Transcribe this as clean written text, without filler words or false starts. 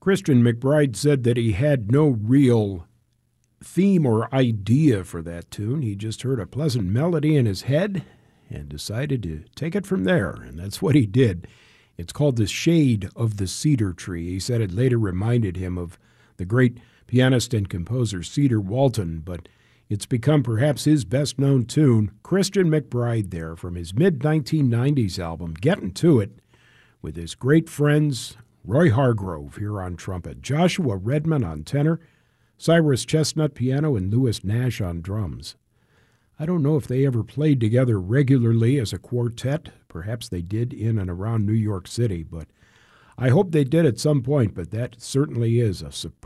Christian McBride said that he had no real theme or idea for that tune. He just heard a pleasant melody in his head and decided to take it from there, and that's what he did. It's called The Shade of the Cedar Tree. He said it later reminded him of the great pianist and composer Cedar Walton, but it's become perhaps his best-known tune. Christian McBride there from his mid-1990s album, Getting To It, with his great friends Roy Hargrove here on trumpet, Joshua Redman on tenor, Cyrus Chestnut piano, and Lewis Nash on drums. I don't know if they ever played together regularly as a quartet. Perhaps they did in and around New York City, but I hope they did at some point, but that certainly is a superb